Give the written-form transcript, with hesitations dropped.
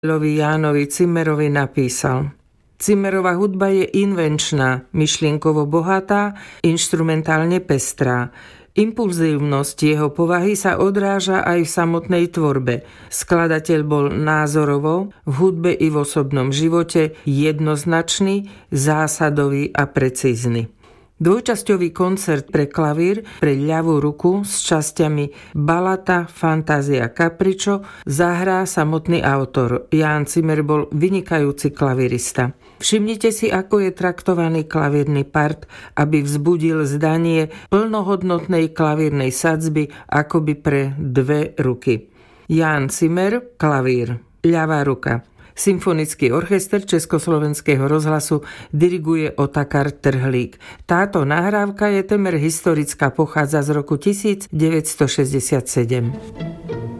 Jánovi Zimmerovi napísal: Zimmerová hudba je invenčná, myšlienkovo bohatá, inštrumentálne pestrá. Impulzívnosť jeho povahy sa odráža aj v samotnej tvorbe. Skladateľ bol názorovo, v hudbe i v osobnom živote jednoznačný, zásadový a precízny. Dvojčasťový koncert pre klavír pre ľavú ruku s časťami Balata, Fantázia, Capriccio zahrá samotný autor. Ján Zimmer bol vynikajúci klavírista. Všimnite si, ako je traktovaný klavírny part, aby vzbudil zdanie plnohodnotnej klavírnej sadzby akoby pre dve ruky. Ján Zimmer, klavír, ľavá ruka. Symfonický orchester Československého rozhlasu diriguje Otakar Trhlík. Táto nahrávka je temer historická, pochádza z roku 1967.